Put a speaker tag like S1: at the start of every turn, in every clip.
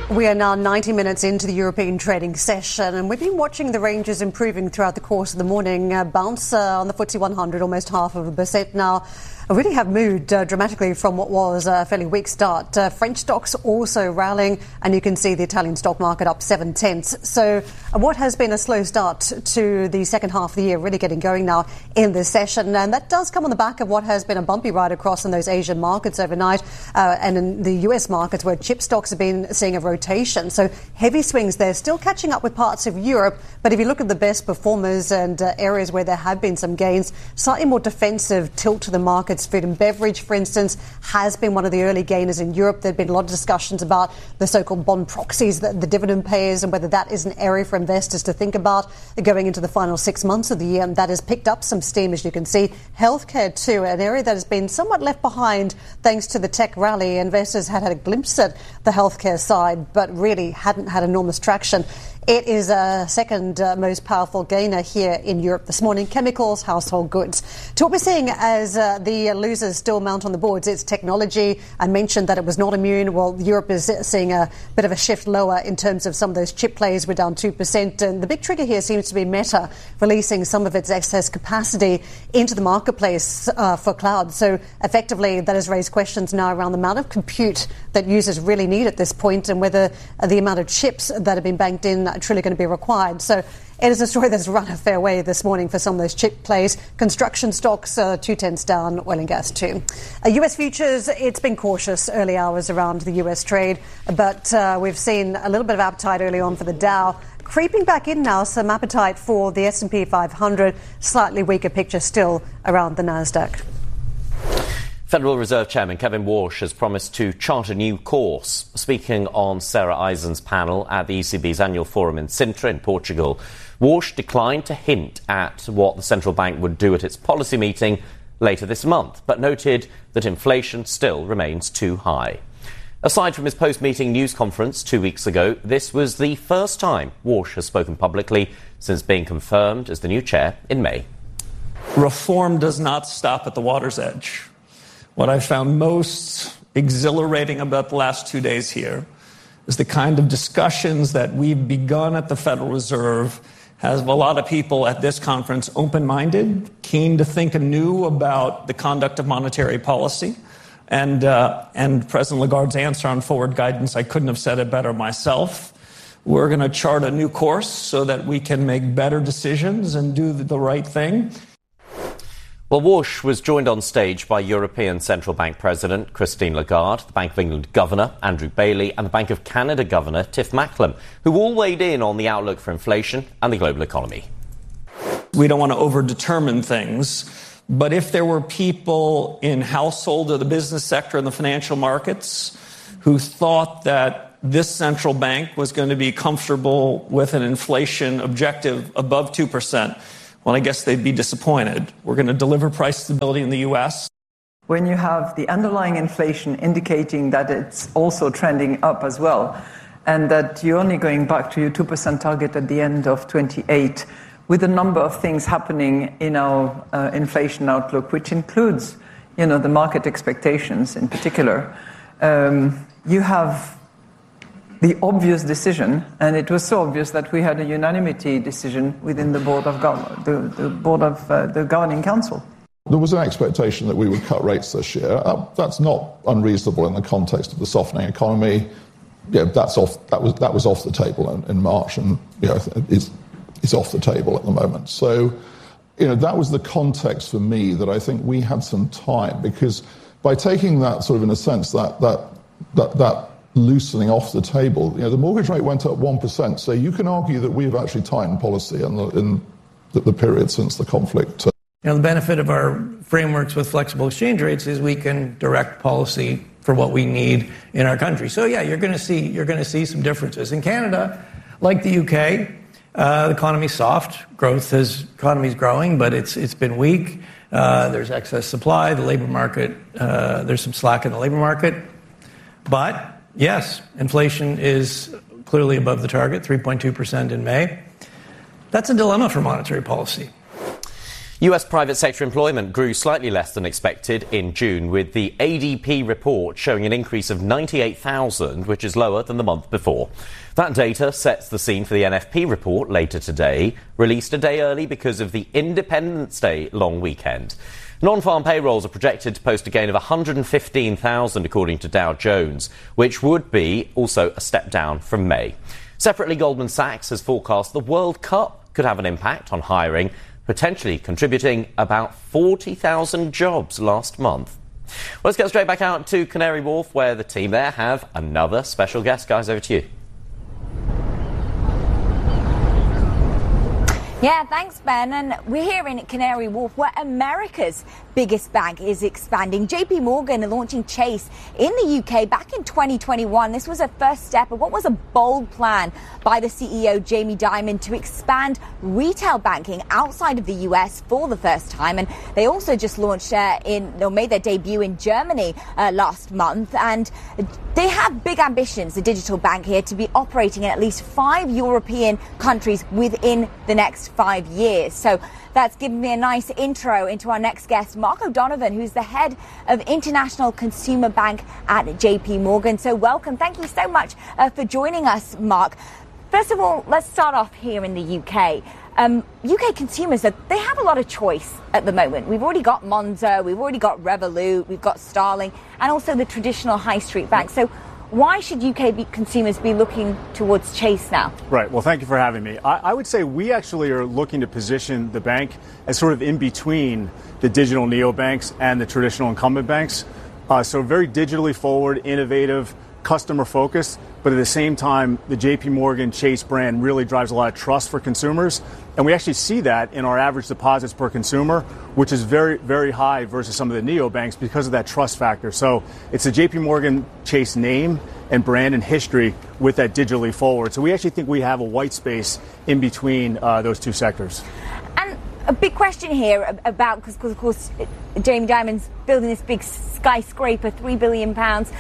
S1: We are now 90 minutes into the European trading session, and we've been watching the ranges improving throughout the course of the morning. Bounce on the FTSE 100, almost 0.5% now. Really have moved dramatically from what was a fairly weak start. French stocks also rallying, and you can see the Italian stock market up 0.7. So what has been a slow start to the second half of the year really getting going now in this session, and that does come on the back of what has been a bumpy ride across in those Asian markets overnight and in the US markets where chip stocks have been seeing a rotation. So heavy swings there, still catching up with parts of Europe. But if you look at the best performers and areas where there have been some gains, slightly more defensive tilt to the market. Food and beverage, for instance, has been one of the early gainers in Europe. There have been a lot of discussions about the so-called bond proxies, the dividend payers, and whether that is an area for investors to think about going into the final 6 months of the year. And that has picked up some steam, as you can see. Healthcare, too, an area that has been somewhat left behind thanks to the tech rally. Investors had a glimpse at the healthcare side, but really hadn't had enormous traction. It is a second most powerful gainer here in Europe this morning. Chemicals, household goods. To what we're seeing as the losers still mount on the boards, it's technology. I mentioned that it was not immune. Well, Europe is seeing a bit of a shift lower in terms of some of those chip plays. We're down 2%. And the big trigger here seems to be Meta releasing some of its excess capacity into the marketplace for cloud. So effectively, that has raised questions now around the amount of compute that users really need at this point and whether the amount of chips that have been banked in are truly going to be required. So it is a story that's run a fair way this morning for some of those chip plays. Construction stocks, 2/10 down, oil and gas too. US futures, it's been cautious early hours around the US trade, but we've seen a little bit of appetite early on for the Dow. Creeping back in now, some appetite for the S&P 500, slightly weaker picture still around the Nasdaq.
S2: Federal Reserve Chairman Kevin Warsh has promised to chart a new course. Speaking on Sarah Eisen's panel at the ECB's annual forum in Sintra in Portugal, Warsh declined to hint at what the central bank would do at its policy meeting later this month, but noted that inflation still remains too high. Aside from his post-meeting news conference 2 weeks ago, this was the first time Warsh has spoken publicly since being confirmed as the new chair in May.
S3: Reform does not stop at the water's edge. What I found most exhilarating about the last 2 days here is the kind of discussions that we've begun at the Federal Reserve has a lot of people at this conference open-minded, keen to think anew about the conduct of monetary policy. And President Lagarde's answer on forward guidance, I couldn't have said it better myself. We're going to chart a new course so that we can make better decisions and do the right thing.
S2: Well, Warsh was joined on stage by European Central Bank President Christine Lagarde, the Bank of England Governor Andrew Bailey and the Bank of Canada Governor Tiff Macklem, who all weighed in on the outlook for inflation and the global economy.
S3: We don't want to over-determine things, but if there were people in household or the business sector and the financial markets who thought that this central bank was going to be comfortable with an inflation objective above 2%, well, I guess they'd be disappointed. We're going to deliver price stability in the U.S.
S4: When you have the underlying inflation indicating that it's also trending up as well, and that you're only going back to your 2% target at the end of 28, with a number of things happening in our inflation outlook, which includes, the market expectations in particular, you have the obvious decision, and it was so obvious that we had a unanimity decision within the board of the governing council.
S5: There was an expectation that we would cut rates this year. That's not unreasonable in the context of the softening economy. That was off the table in March, and is off the table at the moment. So, that was the context for me that I think we had some time, because by taking that sort of, in a sense, that loosening off the table, the mortgage rate went up 1%. So you can argue that we've actually tightened policy in the period since the conflict.
S6: The benefit of our frameworks with flexible exchange rates is we can direct policy for what we need in our country. So yeah, you're going to see some differences. In Canada, like the UK, the economy's soft. Economy's growing, but it's been weak. There's excess supply. The labor market, there's some slack in the labor market, but yes, inflation is clearly above the target, 3.2% in May. That's a dilemma for monetary policy.
S2: US private sector employment grew slightly less than expected in June, with the ADP report showing an increase of 98,000, which is lower than the month before. That data sets the scene for the NFP report later today, released a day early because of the Independence Day long weekend. Non-farm payrolls are projected to post a gain of 115,000, according to Dow Jones, which would be also a step down from May. Separately, Goldman Sachs has forecast the World Cup could have an impact on hiring, potentially contributing about 40,000 jobs last month. Well, let's get straight back out to Canary Wharf, where the team there have another special guest. Guys, over to you.
S7: Yeah, thanks, Ben. And we're here in Canary Wharf, where America's biggest bank is expanding. JP Morgan launching Chase in the UK back in 2021. This was a first step of what was a bold plan by the CEO, Jamie Dimon, to expand retail banking outside of the US for the first time. And they also just launched made their debut in Germany last month. And they have big ambitions, the digital bank here, to be operating in at least 5 European countries within the next 5 years. So that's given me a nice intro into our next guest, Mark O'Donovan, who's the head of International Consumer Bank at JP Morgan. So welcome. Thank you so much for joining us, Mark. First of all, let's start off here in the UK. UK consumers, they have a lot of choice at the moment. We've already got Monzo, we've already got Revolut, we've got Starling, and also the traditional high street banks. So why should UK consumers be looking towards Chase now?
S8: Right. Well, thank you for having me. I would say we actually are looking to position the bank as sort of in between the digital neobanks and the traditional incumbent banks. So very digitally forward, innovative, customer focused, but at the same time, the JP Morgan Chase brand really drives a lot of trust for consumers. And we actually see that in our average deposits per consumer, which is very, very high versus some of the neobanks because of that trust factor. So it's the JP Morgan Chase name and brand and history with that digitally forward. So we actually think we have a white space in between those two sectors.
S7: And a big question here about, because of course, Jamie Dimon's building this big skyscraper, £3 billion.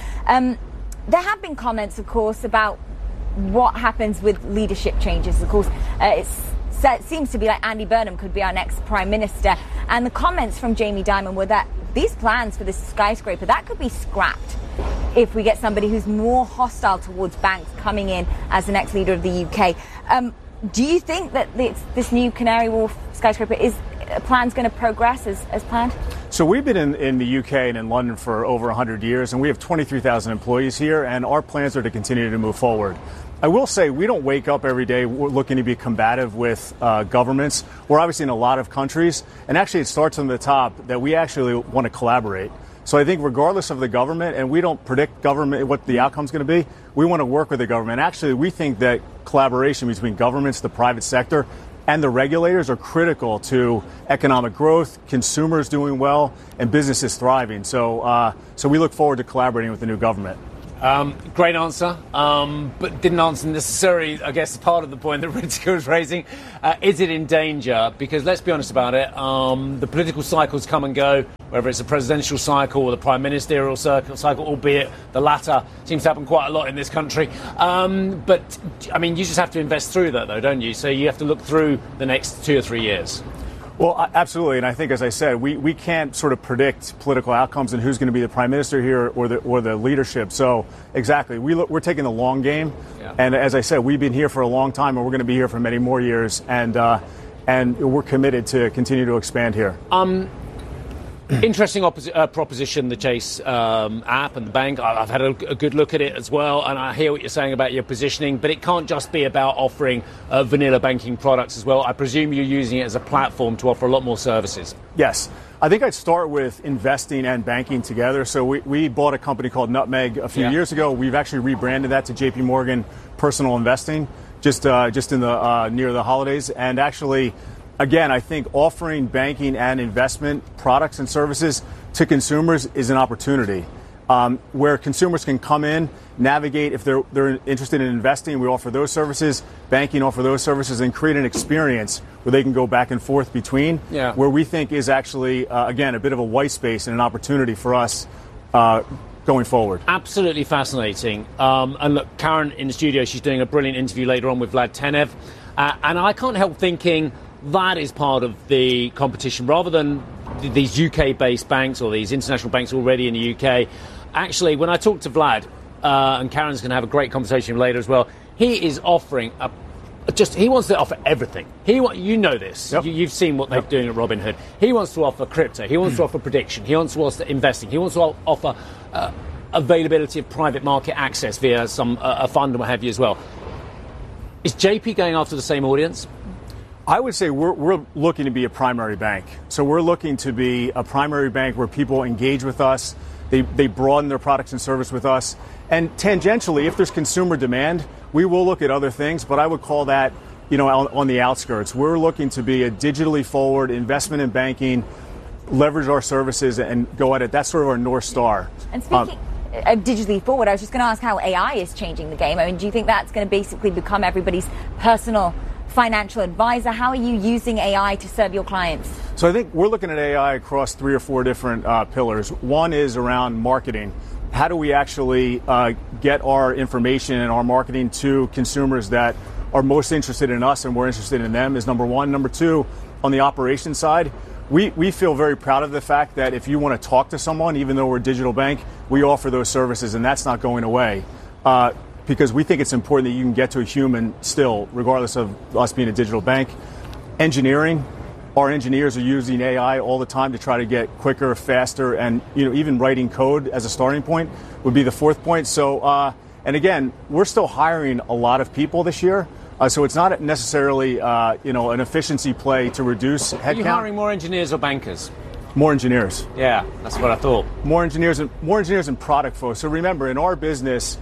S7: There have been comments, of course, about what happens with leadership changes. Of course, it seems to be like Andy Burnham could be our next Prime Minister. And the comments from Jamie Dimon were that these plans for this skyscraper, that could be scrapped if we get somebody who's more hostile towards banks coming in as the next leader of the UK. Do you think that this new Canary Wharf skyscraper plan's going to progress as planned?
S8: So we've been in the UK and in London for over 100 years, and we have 23,000 employees here, and our plans are to continue to move forward. I will say we don't wake up every day looking to be combative with governments. We're obviously in a lot of countries, and actually it starts from the top that we actually want to collaborate. So I think regardless of the government, and we don't predict government what the outcome's going to be, we want to work with the government. Actually, we think that collaboration between governments, the private sector, and the regulators are critical to economic growth, consumers doing well, and businesses thriving. So we look forward to collaborating with the new government.
S9: Great answer, but didn't answer necessarily, I guess, part of the point that Ritika was raising. Is it in danger? Because let's be honest about it, the political cycles come and go, whether it's a presidential cycle or the prime ministerial cycle, albeit the latter seems to happen quite a lot in this country. But, I mean, you just have to invest through that, though, don't you? So you have to look through the next 2 or 3 years.
S8: Well, absolutely. And I think, as I said, we can't sort of predict political outcomes and who's going to be the prime minister here or the leadership. So exactly, we're taking the long game. Yeah. And as I said, we've been here for a long time, and we're going to be here for many more years. And we're committed to continue to expand here.
S9: Interesting proposition, the Chase app and the bank. I've had a good look at it as well, and I hear what you're saying about your positioning, but it can't just be about offering vanilla banking products as well. I presume you're using it as a platform to offer a lot more services.
S8: Yes. I think I'd start with investing and banking together. So we bought a company called Nutmeg a few years ago. We've actually rebranded that to JP Morgan Personal Investing just in the near the holidays. And actually, again, I think offering banking and investment products and services to consumers is an opportunity where consumers can come in, navigate if they're interested in investing. We offer those services, banking offer those services, and create an experience where they can go back and forth between, where we think is actually, again, a bit of a white space and an opportunity for us going forward.
S9: Absolutely fascinating. And look, Karen in the studio, she's doing a brilliant interview later on with Vlad Tenev. And I can't help thinking, that is part of the competition rather than these UK-based banks or these international banks already in the UK. Actually, when I talk to Vlad, and Karen's going to have a great conversation later as well, he is offering he wants to offer everything. You know this.
S8: Yep.
S9: You've seen what they're doing at Robinhood. He wants to offer crypto. He wants to offer prediction. He wants to offer investing. He wants to offer availability of private market access via a fund and what have you as well. Is JP going after the same audience?
S8: I would say we're looking to be a primary bank. So we're looking to be a primary bank where people engage with us. They broaden their products and service with us. And tangentially, if there's consumer demand, we will look at other things, but I would call that, on the outskirts. We're looking to be a digitally forward investment in banking, leverage our services and go at it. That's sort of our North Star.
S7: And speaking digitally forward, I was just going to ask how AI is changing the game. I mean, do you think that's going to basically become everybody's personal financial advisor? How are you using AI to serve your clients?
S8: So I think we're looking at AI across 3 or 4 different pillars. One is around marketing. How do we actually get our information and our marketing to consumers that are most interested in us and we're interested in them is number one. Number two, on the operations side, we feel very proud of the fact that if you want to talk to someone, even though we're a digital bank, we offer those services, and that's not going away. Because we think it's important that you can get to a human still, regardless of us being a digital bank. Engineering, our engineers are using AI all the time to try to get quicker, faster, and even writing code as a starting point would be the fourth point. So, and again, we're still hiring a lot of people this year. So it's not necessarily an efficiency play to reduce headcount.
S9: Are you hiring more engineers or bankers?
S8: More engineers.
S9: Yeah, that's what I thought.
S8: More engineers and product folks. So remember, in our business,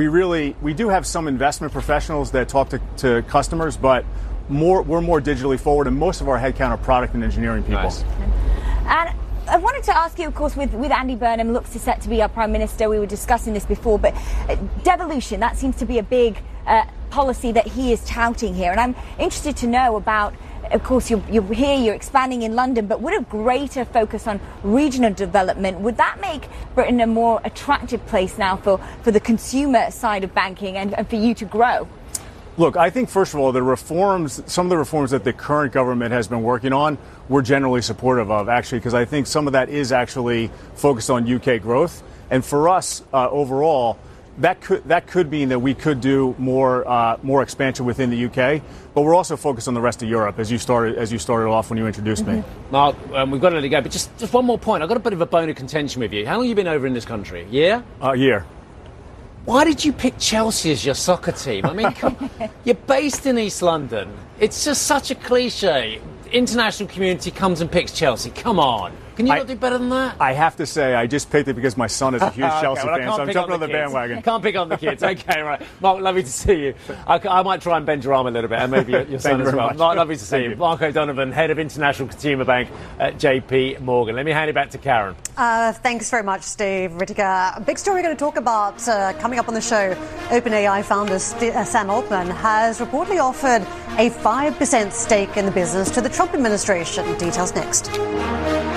S8: we do have some investment professionals that talk to customers, but we're more digitally forward, and most of our headcount are product and engineering people.
S9: Nice.
S7: And I wanted to ask you, of course, with Andy Burnham looks set to be our Prime Minister, we were discussing this before, but devolution, that seems to be a big policy that he is touting here. And I'm interested to know about, of course, you're here, you're expanding in London, but would a greater focus on regional development, would that make Britain a more attractive place now for the consumer side of banking and for you to grow?
S8: Look, I think, first of all, some of the reforms that the current government has been working on, we're generally supportive of, actually, because I think some of that is actually focused on UK growth. And for us, overall, that could mean that we could do more expansion within the UK, but we're also focused on the rest of Europe, as you started off when you introduced me.
S9: Mark, we've got to let it go, but just one more point. I've got a bit of a bone of contention with you. How long have you been over in this country? Yeah?
S8: A year.
S9: Why did you pick Chelsea as your soccer team? I mean, you're based in East London. It's just such a cliche. International community comes and picks Chelsea. Come on. Can you not do better than that?
S8: I have to say, I just picked it because my son is a huge Chelsea fan, so I'm jumping on the bandwagon.
S9: Can't pick on the kids. Okay, right. Mark, lovely to see you. I might try and bend your arm a little bit, and maybe your son as well. Mark, lovely to see you. Mark O'Donovan, Head of International Consumer Bank at JP Morgan. Let me hand it back to Karen.
S1: Thanks very much, Steve. Ritika. A big story we're going to talk about coming up on the show. OpenAI founder Sam Altman has reportedly offered a 5% stake in the business to the Trump administration. Details next.